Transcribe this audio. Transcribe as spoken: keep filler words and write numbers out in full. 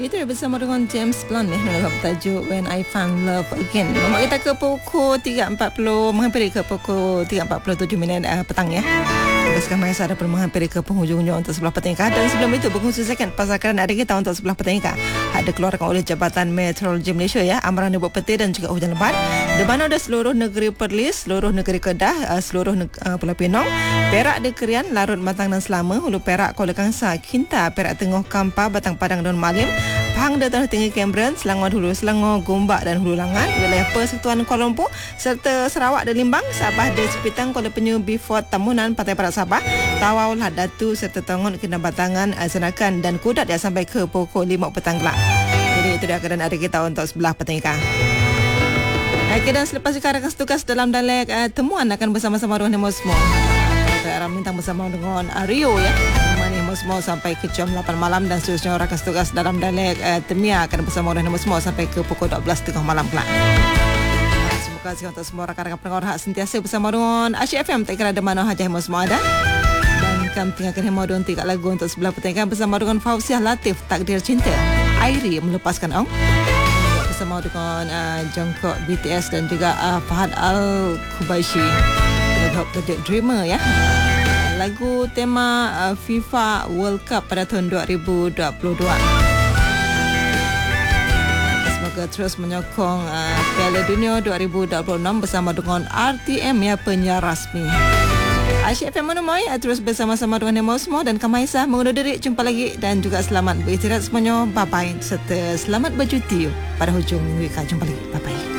Itu bersama dengan James Blunt ya, dalam tajuk When I Found Love Again. Nombor kita ke pukul tiga empat puluh, menghampiri ke pukul tiga empat puluh tujuh minit uh, petang ya. Sekarang Maisa ada pun menghampiri ke penghujung-hujung untuk sebelah petang. Dan sebelum itu berkhususkan pasal keadaan hari kita untuk sebelah petang. Ada keluarkan oleh Jabatan Meteorologi Malaysia ya, amaran nebuk petir dan juga hujan lebat. Di mana ada seluruh negeri Perlis, seluruh negeri Kedah, uh, seluruh neg- uh, Pulau Pinang, Perak, Dekerian, Larut, Matang dan Selama, Hulu Perak, Kuala Kangsar, Kinta, Perak Tengah, Kampar, Batang Padang dan Malim, Pahang dan Tanah Tinggi Cameron, Selangor Hulu Selangor, Gombak dan Hulu Langat, wilayah Persekutuan Kuala Lumpur serta Sarawak dan Limbang, Sabah dan Sepitang, Kuala Penyu, Beaufort, Tamunan, Pantai Barat Sabah, Tawau, Datu serta Tongon, Kinabatangan, Senakan dan Kudat ya sampai ke pukul lima petang kelak. Jadi itu dia keadaan hari kita untuk sebelah petang. Okay, dan selepas itu rakan tugas dalam dialek uh, temuan akan bersama-sama dengan Nemo semua. Saya minta bersama dengan uh, Rio ya. Nemo semua sampai ke jam lapan malam dan seterusnya rakan tugas dalam dialek uh, Temia akan bersama dengan Nemo semua sampai ke pukul dua belas tiga puluh malam kelak. Terima kasih untuk semua rakan-rakan pendengar hak sentiasa bersama dengan Asyik F M. Tak kira ada mana saja Nemo semua ada. Dan kami tinggalkan Nemo dengan tiga lagu untuk sebelah petang bersama dengan Fauziah Latif, Takdir Cinta, Airi Melepaskan Ong, bersama dengan uh, Jungkook B T S dan juga uh, Fahad Al-Kubaishi lagu tajuk Dreamer ya. Lagu tema uh, FIFA World Cup pada tahun dua ribu dua puluh dua. Semoga terus menyokong uh, Piala Dunia dua ribu dua puluh enam bersama dengan R T M ya, penyiar rasmi. Asyik F M Menemui terus bersama-sama dengan Nemo semua dan Kamaisa mengundur diri. Jumpa lagi dan juga selamat beristirahat semuanya. Bye-bye serta selamat bercuti pada hujung minggu. Jumpa lagi. Bye-bye.